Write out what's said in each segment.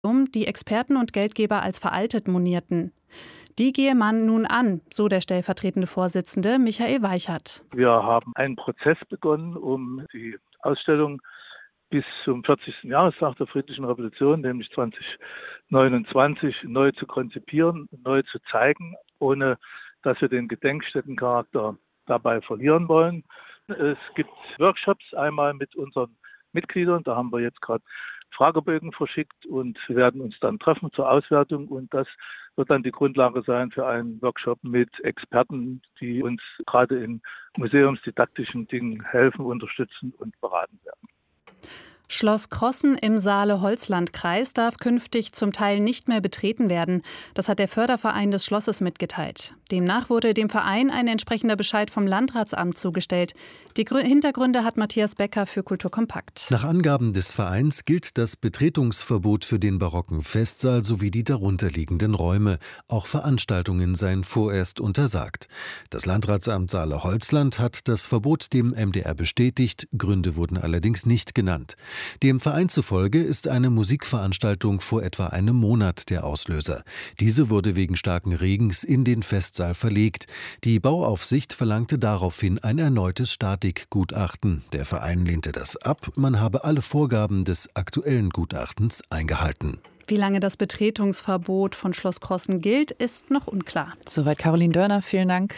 die Experten und Geldgeber als veraltet monierten. Die gehe man nun an, so der stellvertretende Vorsitzende Michael Weichert. Wir haben einen Prozess begonnen, um die Ausstellung bis zum 40. Jahrestag der Friedlichen Revolution, nämlich 2029, neu zu konzipieren, neu zu zeigen, ohne dass wir den Gedenkstättencharakter dabei verlieren wollen. Es gibt Workshops einmal mit unseren Mitgliedern, da haben wir jetzt gerade Fragebögen verschickt und wir werden uns dann treffen zur Auswertung und das wird dann die Grundlage sein für einen Workshop mit Experten, die uns gerade in museumsdidaktischen Dingen helfen, unterstützen und beraten werden. Schloss Crossen im Saale-Holzland-Kreis darf künftig zum Teil nicht mehr betreten werden. Das hat der Förderverein des Schlosses mitgeteilt. Demnach wurde dem Verein ein entsprechender Bescheid vom Landratsamt zugestellt. Die Hintergründe hat Matthias Becker für Kultur Kompakt. Nach Angaben des Vereins gilt das Betretungsverbot für den barocken Festsaal sowie die darunterliegenden Räume. Auch Veranstaltungen seien vorerst untersagt. Das Landratsamt Saale-Holzland hat das Verbot dem MDR bestätigt. Gründe wurden allerdings nicht genannt. Dem Verein zufolge ist eine Musikveranstaltung vor etwa einem Monat der Auslöser. Diese wurde wegen starken Regens in den Festsaal verlegt. Die Bauaufsicht verlangte daraufhin ein erneutes Statikgutachten. Der Verein lehnte das ab. Man habe alle Vorgaben des aktuellen Gutachtens eingehalten. Wie lange das Betretungsverbot von Schloss Crossen gilt, ist noch unklar. Soweit Caroline Dörner, vielen Dank.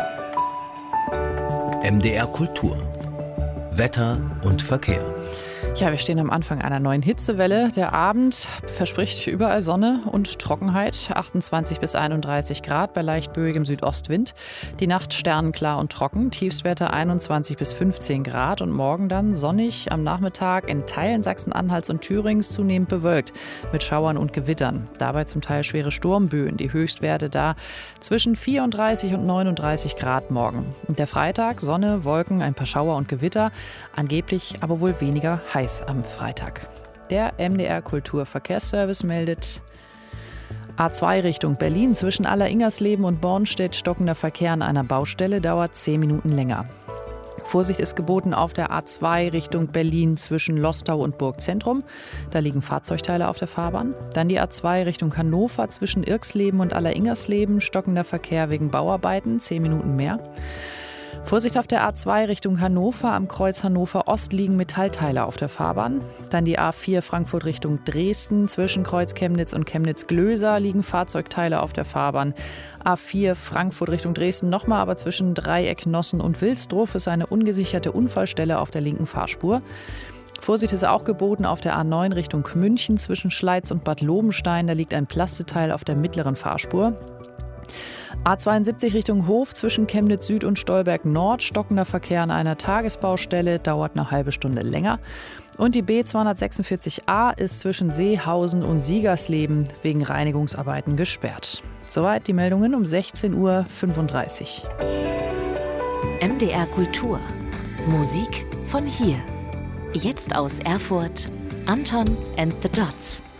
MDR Kultur. Wetter und Verkehr. Ja, wir stehen am Anfang einer neuen Hitzewelle. Der Abend verspricht überall Sonne und Trockenheit. 28 bis 31 Grad bei leicht böigem Südostwind. Die Nacht sternenklar und trocken. Tiefstwerte 21 bis 15 Grad. Und morgen dann sonnig. Am Nachmittag in Teilen Sachsen-Anhalts und Thürings zunehmend bewölkt. Mit Schauern und Gewittern. Dabei zum Teil schwere Sturmböen. Die Höchstwerte da zwischen 34 und 39 Grad morgen. Und der Freitag Sonne, Wolken, ein paar Schauer und Gewitter. Angeblich aber wohl weniger heiß am Freitag. Der MDR Kulturverkehrsservice meldet: A2 Richtung Berlin zwischen Aller-Ingersleben und Bornstedt stockender Verkehr an einer Baustelle dauert 10 Minuten länger. Vorsicht ist geboten auf der A2 Richtung Berlin zwischen Lostau und Burgzentrum. Da liegen Fahrzeugteile auf der Fahrbahn. Dann die A2 Richtung Hannover zwischen Irksleben und Aller-Ingersleben stockender Verkehr wegen Bauarbeiten, 10 Minuten mehr. Vorsicht auf der A2 Richtung Hannover, am Kreuz Hannover Ost liegen Metallteile auf der Fahrbahn. Dann die A4 Frankfurt Richtung Dresden, zwischen Kreuz Chemnitz und Chemnitz-Glöser liegen Fahrzeugteile auf der Fahrbahn. A4 Frankfurt Richtung Dresden nochmal, aber zwischen Dreieck Nossen und Wilsdruff ist eine ungesicherte Unfallstelle auf der linken Fahrspur. Vorsicht ist auch geboten auf der A9 Richtung München, zwischen Schleiz und Bad Lobenstein, da liegt ein Plasteteil auf der mittleren Fahrspur. A72 Richtung Hof zwischen Chemnitz Süd und Stolberg Nord, stockender Verkehr an einer Tagesbaustelle, dauert eine halbe Stunde länger. Und die B246a ist zwischen Seehausen und Siegersleben wegen Reinigungsarbeiten gesperrt. Soweit die Meldungen um 16:35 Uhr. MDR Kultur. Musik von hier. Jetzt aus Erfurt, Anton and the Dots.